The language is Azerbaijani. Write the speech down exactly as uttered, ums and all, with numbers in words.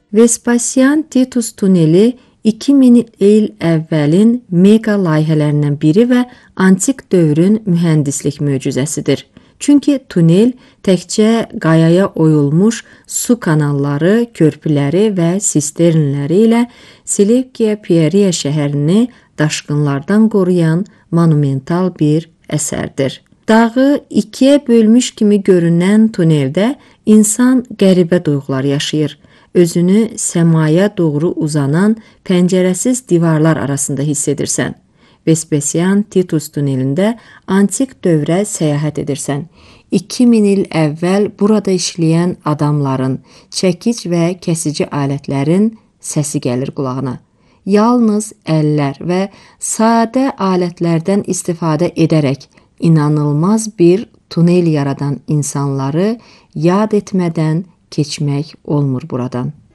Vespasian Titus tuneli iki min il əvvəlin mega layihələrindən biri və antik dövrün mühəndislik möcüzəsidir. Çünki tunel təkcə qayaya oyulmuş su kanalları, körpüləri və sisternləri ilə Selevkiya Pieriya şəhərini daşqınlardan qoruyan monumental bir əsərdir. Dağı ikiyə bölmüş kimi görünən tuneldə insan qəribə duyğular yaşayır. Özünü səmaya doğru uzanan pəncərəsiz divarlar arasında hiss edirsən. Vespasian Titus tunelində antik dövrə səyahət edirsən. iki min il əvvəl burada işləyən adamların, çəkic və kəsici alətlərin səsi gəlir qulağına. Yalnız əllər və sadə alətlərdən istifadə edərək inanılmaz bir tunel yaradan insanları yad etmədən keçmək olmur buradan.